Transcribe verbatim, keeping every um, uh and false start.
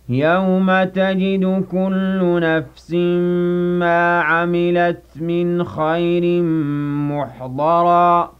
يَوْمَ تَجِدُ كُلُّ نَفْسٍ مَّا عَمِلَتْ مِنْ خَيْرٍ مُّحْضَرًا